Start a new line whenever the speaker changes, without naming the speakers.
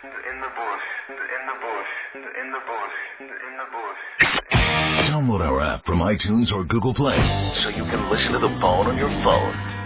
Download our app from iTunes or Google Play so you can listen to the phone on your phone.